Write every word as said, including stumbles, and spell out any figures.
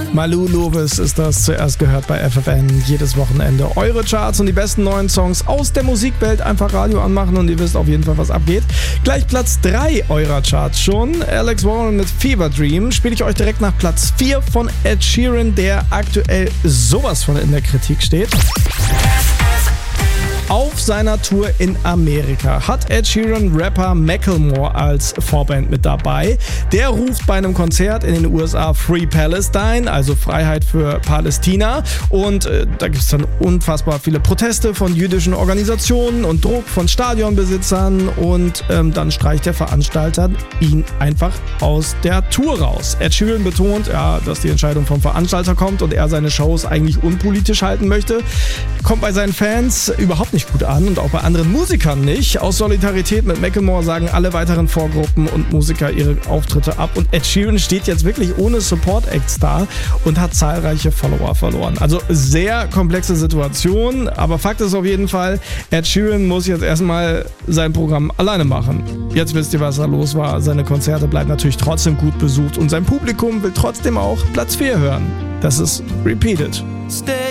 Malou Lovis ist das, zuerst gehört bei F F N. Jedes Wochenende eure Charts und die besten neuen Songs aus der Musikwelt einfach Radio anmachen und ihr wisst auf jeden Fall, was abgeht. Gleich Platz drei eurer Charts schon. Alex Warren mit Fever Dream spiele ich euch direkt nach Platz vier von Ed Sheeran, der aktuell sowas von in der Kritik steht. Auf seiner Tour in Amerika hat Ed Sheeran Rapper Macklemore als Vorband mit dabei. Der ruft bei einem Konzert in den U S A Free Palestine, also Freiheit für Palästina. Und äh, da gibt es dann unfassbar viele Proteste von jüdischen Organisationen und Druck von Stadionbesitzern. Und ähm, dann streicht der Veranstalter ihn einfach aus der Tour raus. Ed Sheeran betont, ja, dass die Entscheidung vom Veranstalter kommt und er seine Shows eigentlich unpolitisch halten möchte. Kommt bei seinen Fans überhaupt nicht gut an und auch bei anderen Musikern nicht. Aus Solidarität mit Macklemore sagen alle weiteren Vorgruppen und Musiker ihre Auftritte ab und Ed Sheeran steht jetzt wirklich ohne Support-Acts da und hat zahlreiche Follower verloren. Also sehr komplexe Situation, aber Fakt ist auf jeden Fall, Ed Sheeran muss jetzt erstmal sein Programm alleine machen. Jetzt wisst ihr, was da los war. Seine Konzerte bleiben natürlich trotzdem gut besucht und sein Publikum will trotzdem auch Platz vier hören. Das ist Repeated. Stay